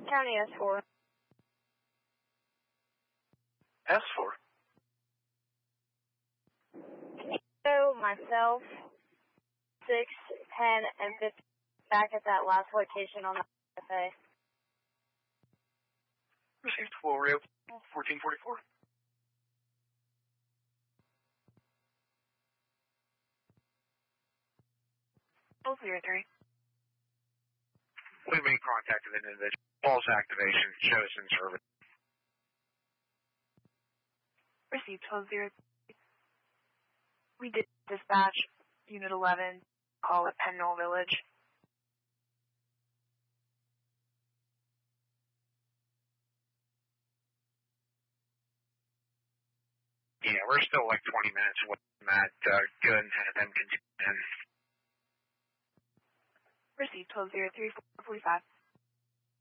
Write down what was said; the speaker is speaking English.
County S4. S4? So, myself, 6, 10, and 50 back at that last location on the FA. Received full rail 1444. Full 03. We made contact with an individual. False activation shows in service. Received 12-0. We did dispatch Unit 11, call at Penn Knoll Village. Yeah, we're still like 20 minutes away from that. Go ahead and have them continue. Received 12-0, 345.